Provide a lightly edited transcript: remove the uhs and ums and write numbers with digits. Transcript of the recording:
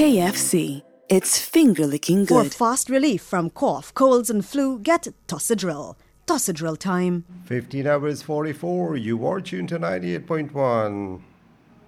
KFC. It's finger-licking For good. fast relief from cough, colds and flu, get Tossidril. Tossidril time. 15 hours 44. You are tuned to 98.1.